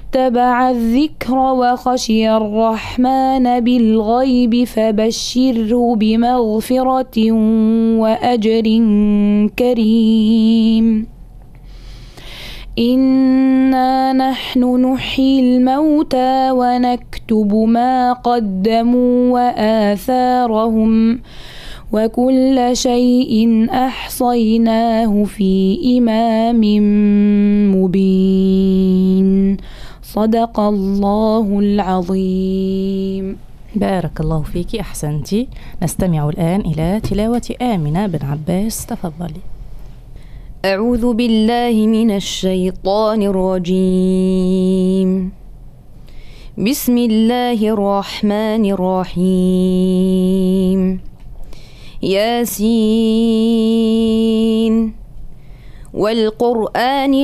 واتبع الذكر وخشي الرحمن بالغيب فبشره بمغفرة وأجر كريم. إنا نحن نحيي الموتى ونكتب ما قدموا وآثارهم وكل شيء أحصيناه في إمام مبين. صدق الله العظيم. بارك الله فيك، أحسنتي. نستمع الآن إلى تلاوة آمنة بن عباس، تفضلي. أعوذ بالله من الشيطان الرجيم. بسم الله الرحمن الرحيم. ياسين والقرآن